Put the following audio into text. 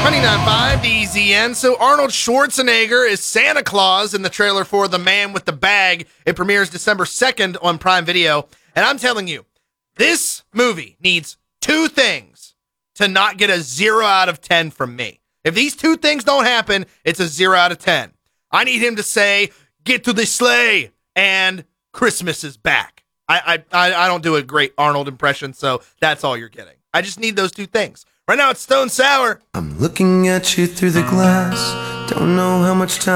99.5 DZN. So Arnold Schwarzenegger is Santa Claus in the trailer for The Man with the Bag. It premieres December 2nd on Prime Video. And I'm telling you, this movie needs two things to not get a 0 out of 10 from me. If these two things don't happen, it's a 0 out of 10. I need him to say, "Get to the sleigh," and "Christmas is back." I don't do a great Arnold impression, so that's all you're getting. I just need those two things. Right now, it's Stone Sour. I'm looking at you through the glass. Don't know how much time